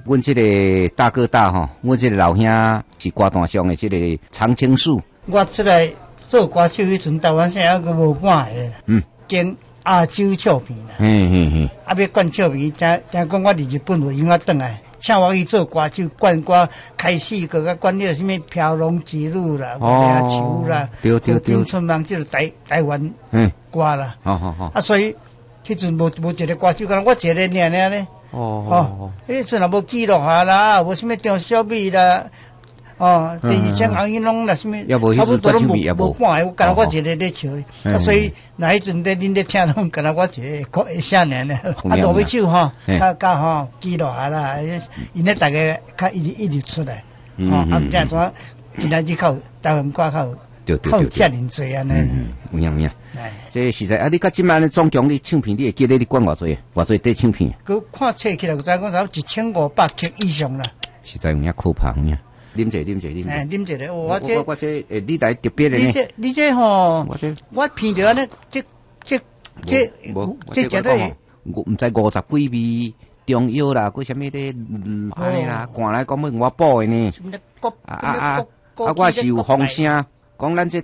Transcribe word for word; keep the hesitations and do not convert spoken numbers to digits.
阮这个大哥大吼，阮这个老兄是歌坛上的这个常青树。 我出来做歌手迄阵，台湾省还阁无半个。嗯。经亚洲唱片啦。嗯嗯嗯。啊，要灌唱片，听听讲我伫日本有音乐转来，请我去做歌手，灌歌开始个个灌了什么飘龙之路啦，野球啦， 对对对， 春梦就是台台湾嗯歌啦。好好好。啊，所以迄阵无无一个歌手，敢我一个尔尔咧。哦哦，迄阵也无记录下啦，无什么张小美啦，哦，第二张红衣拢啦，什么差不多拢无无半个，我干那我一个咧唱咧，啊，所以那迄阵咧恁咧听拢干那我一个个啥年咧，啊，罗尾手吼，较较吼记录下啦，因咧大家较一直一直出来，哦，啊，这样说，今仔日靠台湾歌靠靠遮尔济安尼， 有影有影。这实在啊！你甲即摆咧总共你唱片，你会记得你灌偌济？偌济块唱片？ 佮看册起来，就知讲差一千五百曲以上啦。 实在有影可怕，有影。啉者啉者啉者。 哎，啉者咧，我这我这诶，你来特别的呢？ 你这你这吼，我这我偏着安尼，这这这这这咧， 我毋知五十几味中药啦，佮啥物咧，安尼啦，赶来讲要我补的呢。啊啊啊！啊，我是有风声。讲咱这